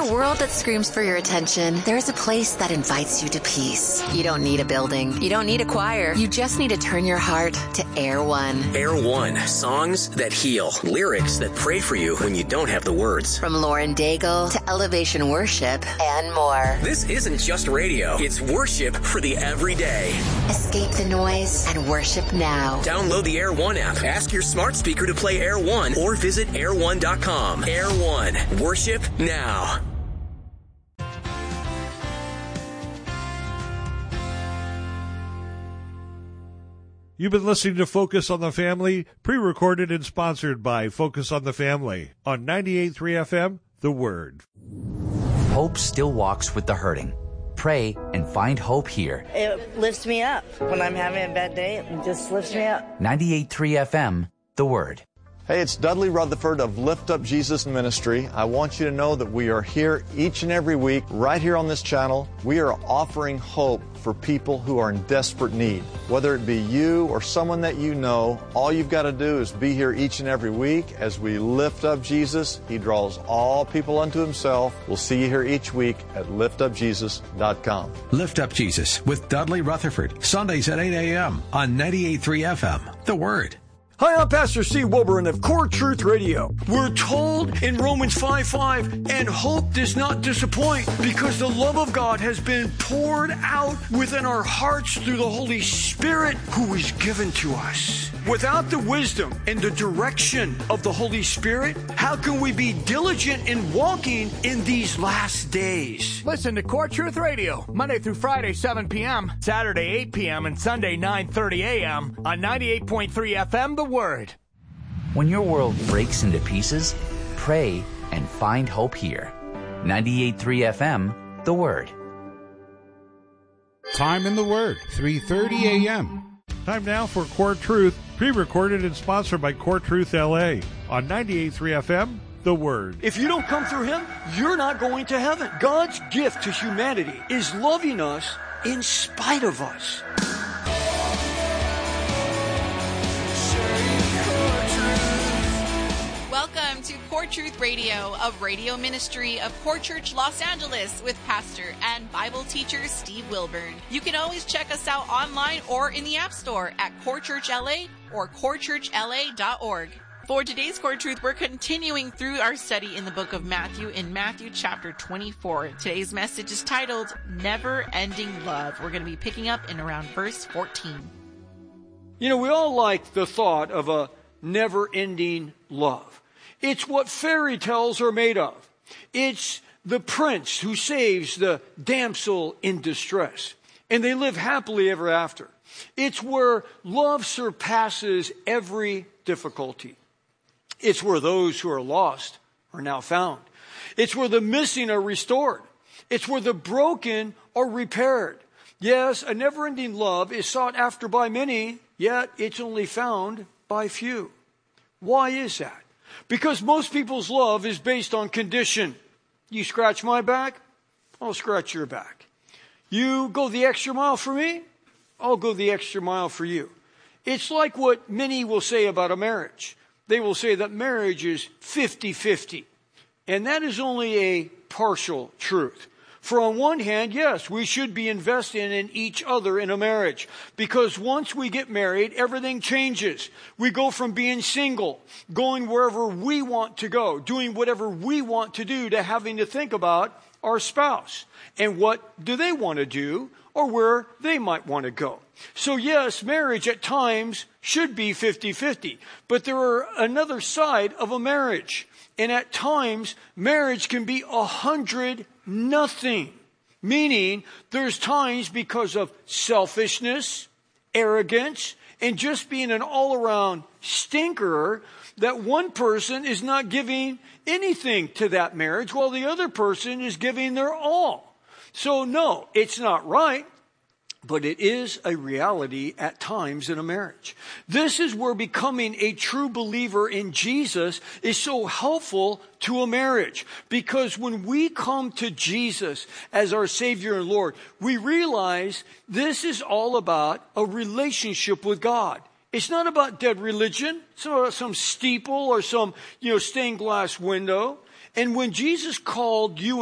a world that screams for your attention, there's a place that invites you to peace. You don't need a building. You don't need a choir. You just need to turn your heart to Air One. Air One. Songs that heal. Lyrics that pray for you when you don't have the words. From Lauren Daigle to Elevation Worship and more. This isn't just radio. It's worship for the everyday. Escape the noise and worship now. Download the Air One app. Ask your smart speaker to play Air One or visit air1.com. Air One. Worship now. You've been listening to Focus on the Family, pre-recorded and sponsored by Focus on the Family on 98.3 FM, The Word. Hope still walks with the hurting. Pray and find hope here. It lifts me up. When I'm having a bad day, it just lifts me up. 98.3 FM, The Word. Hey, it's Dudley Rutherford of Lift Up Jesus Ministry. I want you to know that we are here each and every week, right here on this channel. We are offering hope for people who are in desperate need. Whether it be you or someone that you know, all you've got to do is be here each and every week as we lift up Jesus. He draws all people unto himself. We'll see you here each week at liftupjesus.com. Lift Up Jesus with Dudley Rutherford, Sundays at 8 a.m. on 98.3 FM, The Word. Hi, I'm Pastor Steve Wilburn of Core Truth Radio. We're told in Romans 5:5, and hope does not disappoint because the love of God has been poured out within our hearts through the Holy Spirit who is given to us. Without the wisdom and the direction of the Holy Spirit, how can we be diligent in walking in these last days? Listen to Core Truth Radio, Monday through Friday, 7 p.m., Saturday, 8 p.m., and Sunday, 9:30 a.m. on 98.3 FM, The Word. When your world breaks into pieces, pray and find hope here. 98.3 FM, The Word. Time in the Word, 3:30 a.m. Time now for Core Truth, pre-recorded and sponsored by Core Truth LA on 98.3 FM, The Word. If you don't come through Him, you're not going to heaven. God's gift to humanity is loving us in spite of us. Welcome to Core Truth Radio, a radio ministry of Core Church Los Angeles with pastor and Bible teacher Steve Wilburn. You can always check us out online or in the App Store at Core Church LA or corechurchla.org. For today's Core Truth, we're continuing through our study in the book of Matthew in Matthew chapter 24. Today's message is titled Never Ending Love. We're going to be picking up in around verse 14. You know, we all like the thought of a never-ending love. It's what fairy tales are made of. It's the prince who saves the damsel in distress, and they live happily ever after. It's where love surpasses every difficulty. It's where those who are lost are now found. It's where the missing are restored. It's where the broken are repaired. Yes, a never-ending love is sought after by many, yet it's only found by few. Why is that? Because most people's love is based on condition. You scratch my back, I'll scratch your back. You go the extra mile for me, I'll go the extra mile for you. It's like what many will say about a marriage. They will say that marriage is 50-50. And that is only a partial truth. For on one hand, yes, we should be investing in each other in a marriage. Because once we get married, everything changes. We go from being single, going wherever we want to go, doing whatever we want to do, to having to think about our spouse and what do they want to do or where they might want to go. So yes, marriage at times should be 50-50. But there are another side of a marriage. And at times, marriage can be 100-0. Meaning, there's times because of selfishness, arrogance, and just being an all-around stinker that one person is not giving anything to that marriage while the other person is giving their all. So no, it's not right. But it is a reality at times in a marriage. This is where becoming a true believer in Jesus is so helpful to a marriage. Because when we come to Jesus as our Savior and Lord, we realize this is all about a relationship with God. It's not about dead religion. It's not about some steeple or some, stained glass window. And when Jesus called you